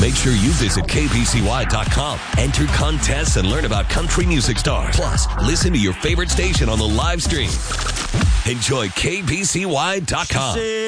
Make sure you visit kbcy.com. Enter contests and learn about country music stars. Plus, listen to your favorite station on the live stream. Enjoy kbcy.com.